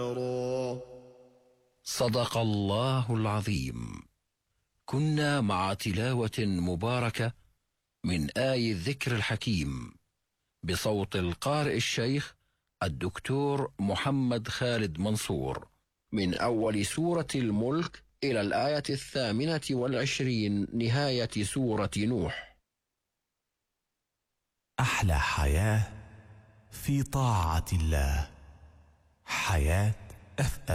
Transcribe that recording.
صدق الله العظيم. كنا مع تلاوة مباركة من آي الذكر الحكيم بصوت القارئ الشيخ الدكتور محمد خالد منصور من أول سورة الملك إلى الآية 28 نهاية سورة نوح. أحلى حياة في طاعة الله. حياة FM.